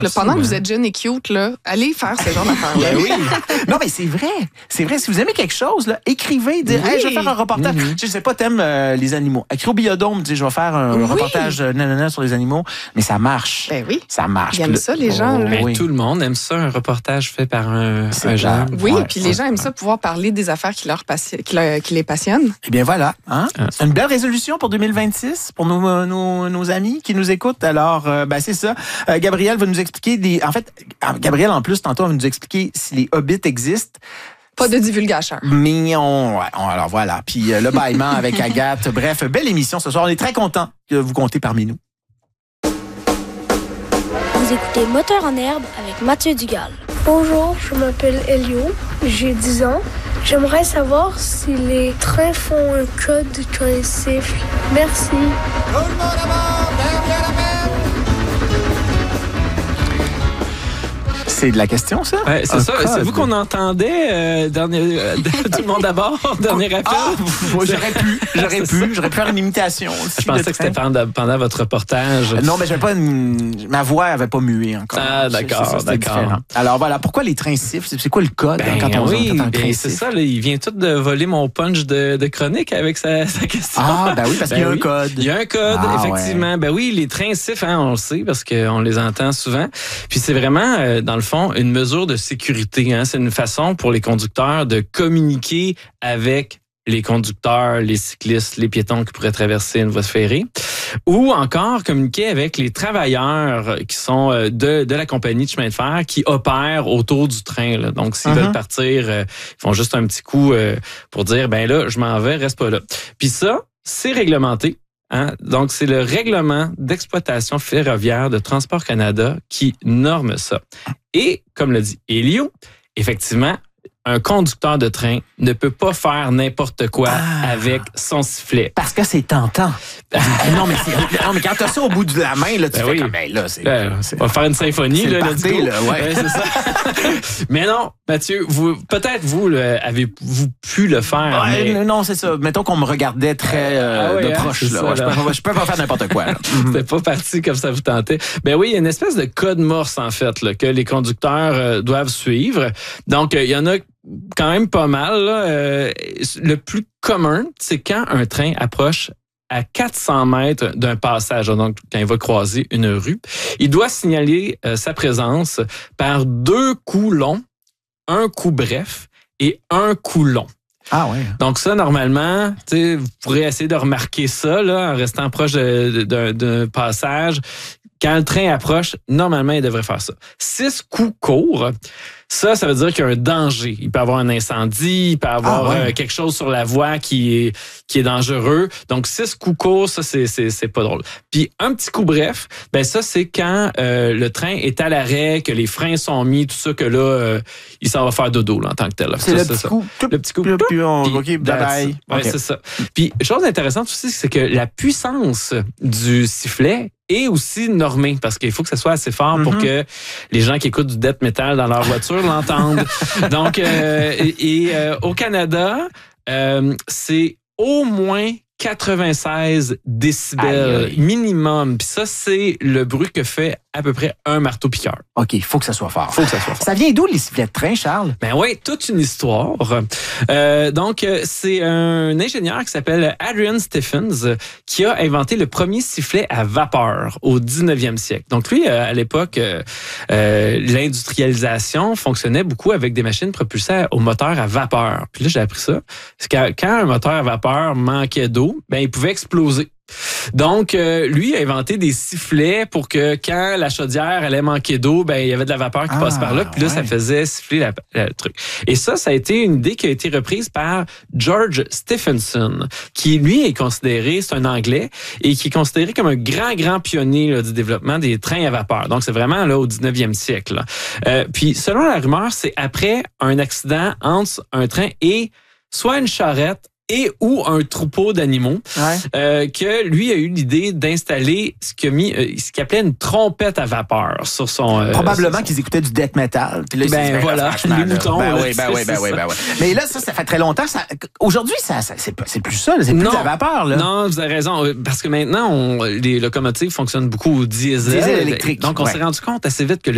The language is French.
Là, pendant que vous êtes jeune et cute, là, allez faire ce genre d'affaires-là. Ben oui. Non, mais c'est vrai. C'est vrai. Si vous aimez quelque chose, là, écrivez, dites, hey, je vais faire un reportage. Je sais pas, t'aimes les animaux. Écris au Biodôme, je vais faire un reportage nanana sur les animaux. Mais ça marche. Ben oui. Ça marche. Ils aiment ça, les gens. Là. Ben, tout le monde aime ça, un reportage fait par un genre. Oui, puis les gens aiment ça, pouvoir parler des affaires qui les passionnent. Eh bien, voilà. Hein? C'est une belle résolution pour 2026 pour nos amis qui nous écoutent. Alors, c'est ça. Gabriel va nous expliquer En fait, Gabriel, en plus, tantôt, va nous expliquer si les hobbits existent. Pas de divulgateur. Mais alors voilà. Puis le bâillement avec Agathe. Bref, belle émission ce soir. On est très contents que vous comptez parmi nous. Vous écoutez Moteur en herbe avec Mathieu Dugal. Bonjour, je m'appelle Elio, j'ai 10 ans. J'aimerais savoir si les trains font un code quand ils sifflent. Merci. Tout le monde à bord, bienvenue à la mer. C'est de la question, ça? Ouais, c'est ça. C'est vous qu'on entendait, tout le monde à bord, dernier appel? Moi, j'aurais pu faire une imitation. Je pensais que c'était pendant votre reportage. Non, mais ma voix n'avait pas mué encore. Ah, d'accord. Différent. Alors voilà, pourquoi les trains sifflent? C'est quoi le code quand on entend un train c'est siffle? ça, là, il vient tout de voler mon punch de chronique avec sa question. Ah, ben oui, parce qu'il y a un code. Il y a un code, effectivement. Ouais. Ben oui, les trains sifflent, on le sait, parce qu'on les entend souvent. Puis c'est vraiment, dans le fond, une mesure de sécurité. C'est une façon pour les conducteurs de communiquer avec les conducteurs, les cyclistes, les piétons qui pourraient traverser une voie ferrée, ou encore communiquer avec les travailleurs qui sont de la compagnie de chemin de fer qui opèrent autour du train. Là. Donc, s'ils veulent partir, ils font juste un petit coup pour dire, ben là, je m'en vais, reste pas là. Puis ça, c'est réglementé. Donc, c'est le règlement d'exploitation ferroviaire de Transport Canada qui norme ça. Et, comme l'a dit Elio, effectivement, un conducteur de train ne peut pas faire n'importe quoi avec son sifflet. Parce que c'est tentant. non, mais quand t'as ça au bout de la main, là, tu fais comme, là, on va faire une symphonie, là, parti, là, c'est ça. Mais non, Mathieu, vous, avez-vous pu le faire? Non, c'est ça. Mettons qu'on me regardait très de proche, là. Je peux pas faire n'importe quoi, là. C'était pas parti comme ça vous tentait. Ben oui, il y a une espèce de code morse, en fait, là, que les conducteurs doivent suivre. Donc, il y en a quand même pas mal. Là. Le plus commun, c'est quand un train approche à 400 mètres d'un passage, donc quand il va croiser une rue, il doit signaler sa présence par 2 coups longs, un coup bref et un coup long. Ah ouais. Donc ça, normalement, vous pourrez essayer de remarquer ça là, en restant proche d'un passage. Quand le train approche, normalement, il devrait faire ça. 6 coups courts, ça veut dire qu'il y a un danger. Il peut y avoir un incendie, il peut y avoir quelque chose sur la voie qui est dangereux. Donc, 6 coups courts, ça, c'est pas drôle. Puis, un petit coup bref, ben ça, c'est quand le train est à l'arrêt, que les freins sont mis, tout ça, que là, il s'en va faire dodo là, en tant que tel. Là. C'est le petit coup. Le petit coup. Puis OK, bye-bye. Ouais, c'est ça. Puis, chose intéressante aussi, c'est que la puissance du sifflet est aussi normée, parce qu'il faut que ça soit assez fort pour que les gens qui écoutent du death metal dans leur voiture l'entendent. Donc, au Canada, c'est au moins 96 décibels minimum. Puis ça, c'est le bruit que fait à peu près un marteau-piqueur. OK, il faut que ça soit fort. Ça vient d'où, les sifflets de train, Charles? Ben oui, toute une histoire. Donc, c'est un ingénieur qui s'appelle Adrian Stephens qui a inventé le premier sifflet à vapeur au 19e siècle. Donc, lui, à l'époque, l'industrialisation fonctionnait beaucoup avec des machines propulsées au moteur à vapeur. Puis là, j'ai appris ça. Parce que quand un moteur à vapeur manquait d'eau, ben il pouvait exploser. Donc, lui a inventé des sifflets pour que quand la chaudière allait manquer d'eau, ben il y avait de la vapeur qui passe par là, puis là, ça faisait siffler le truc. Et ça a été une idée qui a été reprise par George Stephenson, qui, lui, est considéré, c'est un Anglais, et qui est considéré comme un grand pionnier là, du développement des trains à vapeur. Donc, c'est vraiment là au 19e siècle. Puis, selon la rumeur, c'est après un accident entre un train et soit une charrette ou un troupeau d'animaux, que lui a eu l'idée d'installer ce qu'il appelait une trompette à vapeur sur son... Probablement qu'ils écoutaient du death metal. Puis là, voilà, les moutons. Ben oui. Mais là, ça fait très longtemps. Aujourd'hui, c'est plus ça. C'est plus de la vapeur. Là. Non, vous avez raison. Parce que maintenant, les locomotives fonctionnent beaucoup au diesel. Électrique. Donc, on s'est rendu compte assez vite que